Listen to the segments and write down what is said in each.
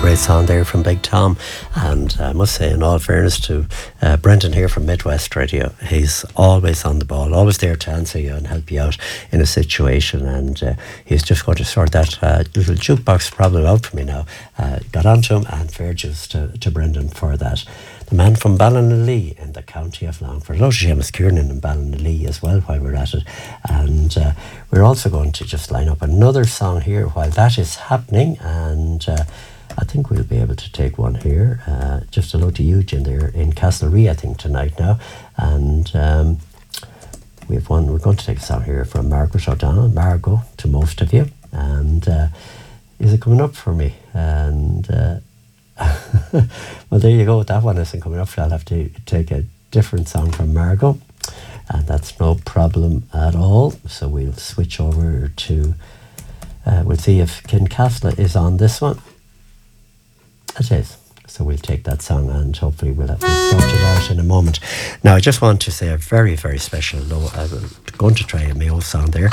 great song there from Big Tom. And I must say, in all fairness to Brendan here from Midwest Radio, he's always on the ball, always there to answer you and help you out in a situation. And he's just going to sort that little jukebox problem out for me now. Got on to him, and fair dues to Brendan for that. The man from Ballinalee in the county of Longford. Hello to Seamus Kiernan in Ballinalee as well while we're at it. And we're also going to just line up another song here while that is happening. And I think we'll be able to take one here. Just hello to Eugene there in Castlerea, I think, tonight now. And we have one. We're going to take a song here from Margaret O'Donnell. Margot to most of you. And is it coming up for me? And well, there you go. That one isn't coming up. I'll have to take a different song from Margot, and that's no problem at all. So we'll switch over to we'll see if Kincastle is on this one. It is. So we'll take that song, and hopefully we'll have it sorted out in a moment. Now, I just want to say a very, very special hello. I'm going to try a Mayo song there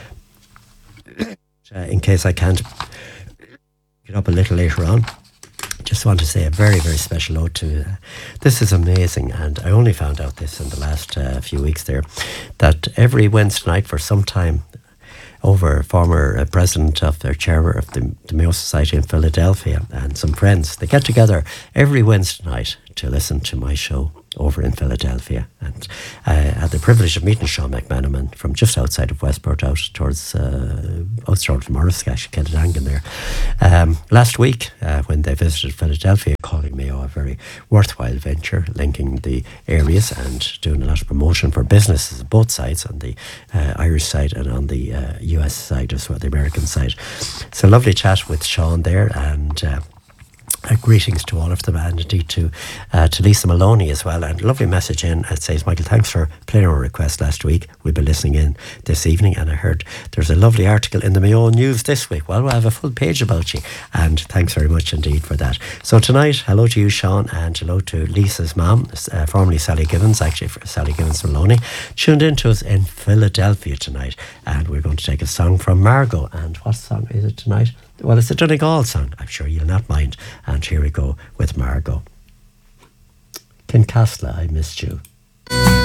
in case I can't get up a little later on. Just want to say a very, very special ode to this is amazing, and I only found out this in the last few weeks there, that every Wednesday night for some time over, former president of their chair of the Mayo Society in Philadelphia and some friends, they get together every Wednesday night to listen to my show over in Philadelphia. And I had the privilege of meeting Sean McManaman from just outside of Westport out towards Morriscash, Kennedangan there. Last week, when they visited Philadelphia, calling Mayo a very worthwhile venture, linking the areas and doing a lot of promotion for businesses on both sides, on the Irish side and on the US side as well, the American side. So lovely chat with Sean there, and greetings to all of them, and indeed to Lisa Maloney as well. And a lovely message in. It says, Michael, thanks for playing our request last week. We'll be listening in this evening, and I heard there's a lovely article in the Mayo News this week. Well, we'll have a full page about you, and thanks very much indeed for that. So tonight, hello to you, Sean, and hello to Lisa's mum, formerly Sally Givens, actually Sally Givens Maloney, tuned in to us in Philadelphia tonight. And we're going to take a song from Margot. And what song is it tonight? Well, it's a Donegal song. I'm sure you'll not mind. And here we go with Margot. Kincastle, I missed you.